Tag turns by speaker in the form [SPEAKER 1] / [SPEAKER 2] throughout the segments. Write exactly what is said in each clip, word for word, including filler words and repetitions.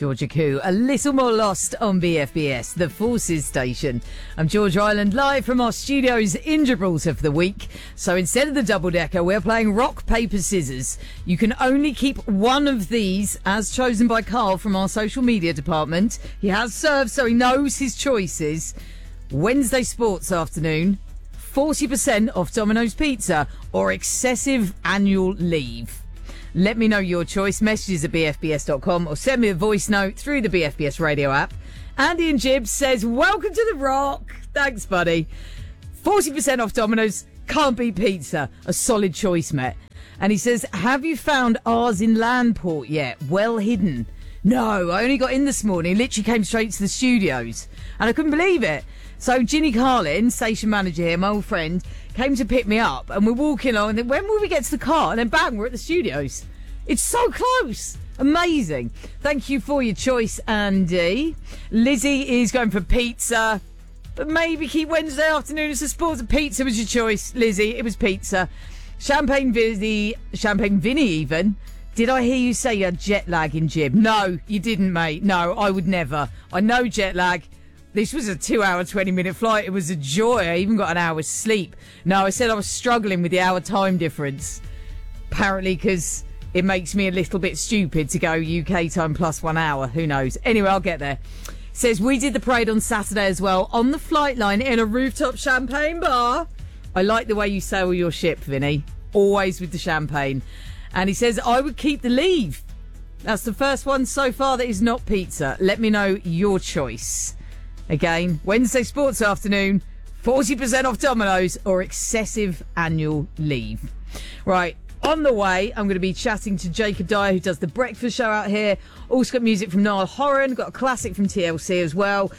[SPEAKER 1] Georgia Koo, A Little More Lost on B F B S, the Forces Station. I'm Georgia Island, live from our studios in Gibraltar for the week. So instead of the double-decker, we're playing rock, paper, scissors. You can only keep one of these, as chosen by Carl from our social media department. He has served, so he knows his choices. Wednesday sports afternoon, forty percent off Domino's Pizza, or excessive annual leave. Let me know your choice. Messages at b f b s dot com or send me a voice note through the B F B S radio app. Andy in Gibbs says, welcome to the Rock. Thanks, buddy. forty percent off Domino's. Can't beat pizza. A solid choice, Matt. And he says, have you found ours in Landport yet? Well hidden. No, I only got in this morning. Literally came straight to the studios. And I couldn't believe it. So Ginny Carlin, station manager here, my old friend, came to pick me up, and we're walking along, and then when will we get to the car? And then bang, we're at the studios. It's so close. Amazing. Thank you for your choice, Andy. Lizzie is going for pizza, but maybe keep Wednesday afternoon as a sports. Pizza was your choice, Lizzie. It was pizza. Champagne Vinny, Champagne Vinny even. Did I hear you say you had jet lag in Jib? No, you didn't, mate. No, I would never. I know jet lag. This was a two-hour, twenty-minute flight. It was a joy. I even got an hour's sleep. No, I said I was struggling with the hour time difference. Apparently, because it makes me a little bit stupid to go U K time plus one hour. Who knows? Anyway, I'll get there. Says, we did the parade on Saturday as well, on the flight line in a rooftop champagne bar. I like the way you sail your ship, Vinny. Always with the champagne. And he says, I would keep the leave. That's the first one so far that is not pizza. Let me know your choice. Again, Wednesday sports afternoon, forty percent off Domino's or excessive annual leave. Right, on the way, I'm going to be chatting to Jacob Dyer, who does the breakfast show out here. Also got music from Niall Horan, got a classic from T L C as well.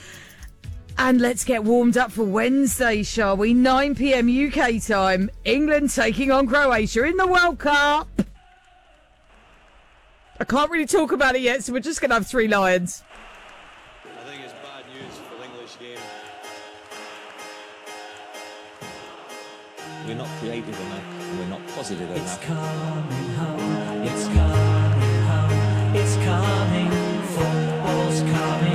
[SPEAKER 1] And let's get warmed up for Wednesday, shall we? nine p.m. U K time, England taking on Croatia in the World Cup. I can't really talk about it yet, so we're just going to have three lions.
[SPEAKER 2] I think it's bad news for the English game.
[SPEAKER 3] We're not creative enough, we're not positive enough.
[SPEAKER 4] It's coming home, it's coming home, it's coming